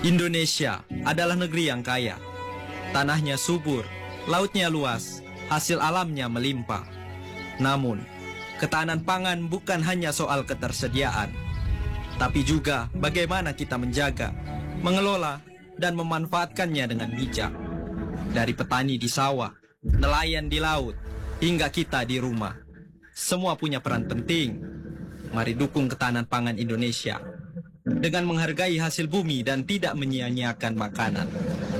Indonesia adalah negeri yang kaya. Tanahnya subur, lautnya luas, hasil alamnya melimpah. Namun, ketahanan pangan bukan hanya soal ketersediaan, tapi juga bagaimana kita menjaga, mengelola, dan memanfaatkannya dengan bijak. Dari petani di sawah, nelayan di laut, hingga kita di rumah. Semua punya peran penting. Mari dukung ketahanan pangan Indonesia dengan menghargai hasil bumi dan tidak menyia-nyiakan makanan.